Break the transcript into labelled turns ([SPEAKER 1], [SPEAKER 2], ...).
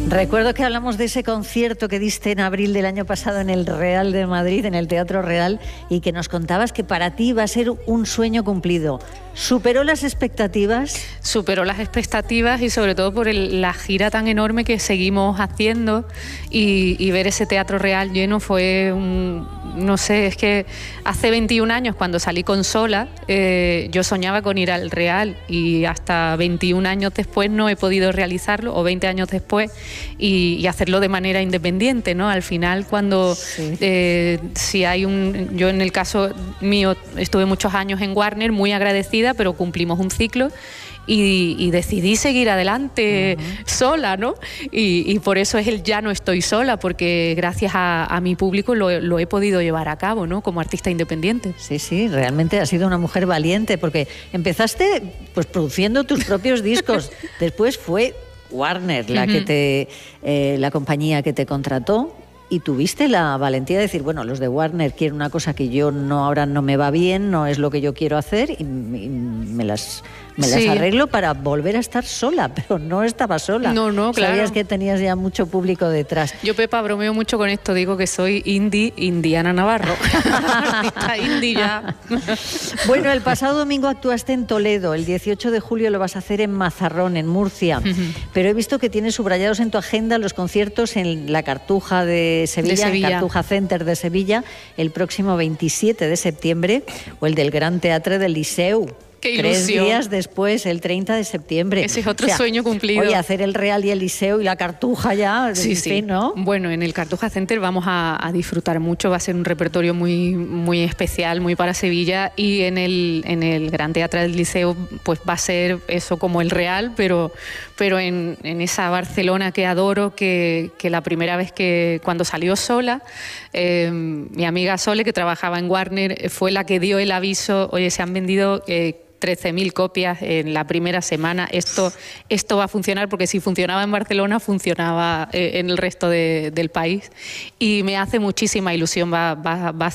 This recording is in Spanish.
[SPEAKER 1] Recuerdo que hablamos de ese concierto que diste en abril del año pasado en el Real de Madrid, en el Teatro Real, y que nos contabas que para ti va a ser un sueño cumplido. ¿Superó las expectativas?
[SPEAKER 2] Superó las expectativas y sobre todo por la gira tan enorme que seguimos haciendo y ver ese Teatro Real lleno fue no sé, es que hace 21 años cuando salí con Sola, yo soñaba con ir al Real y hasta 21 años después no he podido realizarlo, o 20 años después, y hacerlo de manera independiente, ¿no? Al final cuando si hay yo en el caso mío estuve muchos años en Warner, muy agradecida, pero cumplimos un ciclo y decidí seguir adelante sola, ¿no? Y por eso es el ya no estoy sola, porque gracias a mi público lo he podido llevar a cabo, ¿no? Como artista independiente.
[SPEAKER 1] Sí, sí, realmente has sido una mujer valiente, porque empezaste pues produciendo tus propios discos, después fue Warner la compañía que te contrató. Y tuviste la valentía de decir, bueno, los de Warner quieren una cosa que yo ahora no me va bien, no es lo que yo quiero hacer, y me las arreglo para volver a estar sola, pero no estaba sola.
[SPEAKER 2] No, claro.
[SPEAKER 1] Sabías que tenías ya mucho público detrás.
[SPEAKER 2] Yo, Pepa, bromeo mucho con esto, digo que soy Indiana Navarro. Artista indie ya.
[SPEAKER 1] Bueno, el pasado domingo actuaste en Toledo, el 18 de julio lo vas a hacer en Mazarrón, en Murcia, pero he visto que tienes subrayados en tu agenda los conciertos en la Cartuja de Sevilla, en Cartuja Center de Sevilla, el próximo 27 de septiembre, o el del Gran Teatre del Liceu.
[SPEAKER 2] ¡Qué ilusión!
[SPEAKER 1] 3 días después, el 30 de septiembre.
[SPEAKER 2] Ese es otro sueño cumplido.
[SPEAKER 1] Oye, hacer el Real y el Liceu y la Cartuja ya,
[SPEAKER 2] sí.
[SPEAKER 1] Fin, ¿no?
[SPEAKER 2] Bueno, en el Cartuja Center vamos a disfrutar mucho, va a ser un repertorio muy, muy especial, muy para Sevilla, y en el Gran Teatre del Liceu pues va a ser eso como el Real, pero en esa Barcelona que adoro, que la primera vez cuando salió Sola, mi amiga Sole, que trabajaba en Warner, fue la que dio el aviso, oye, se han vendido 13.000 copias en la primera semana, esto va a funcionar, porque si funcionaba en Barcelona, funcionaba en el resto del país, y me hace muchísima ilusión, va a